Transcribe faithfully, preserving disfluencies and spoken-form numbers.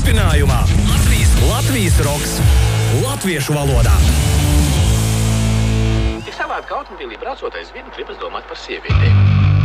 turpinājumā Latvijas, Latvijas roks latviešu valodā. Tik savādi, ka automobilī braucot aizvien gribas domāt par sievietēm.